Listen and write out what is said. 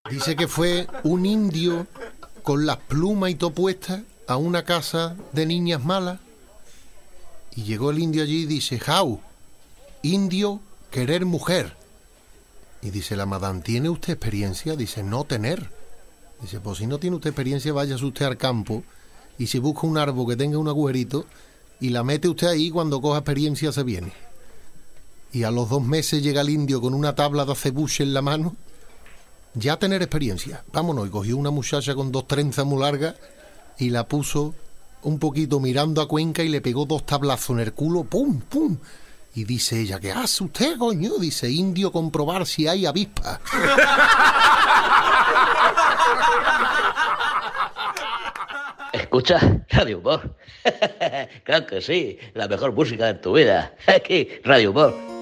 Dice que fue un indio con las plumas y todo puestas a una casa de niñas malas. Y llegó el indio allí y dice: Jau, indio, querer mujer. Y dice la madame: ¿tiene usted experiencia? Dice: no tener. Dice: pues si no tiene usted experiencia, váyase usted al campo y se busca un árbol que tenga un agujerito y la mete usted ahí, cuando coja experiencia se viene. Y a los 2 meses llega el indio con una tabla de acebuche en la mano, ya tener experiencia. Vámonos. Y cogió una muchacha con 2 trenzas muy largas y la puso un poquito mirando a Cuenca y le pegó 2 tablazos en el culo, ¡pum, pum! Y dice ella: ¿qué hace usted, coño? Dice: indio, comprobar si hay avispa. ¿Escuchas Radio Humor? Claro que sí, la mejor música de tu vida. Aquí, Radio Humor.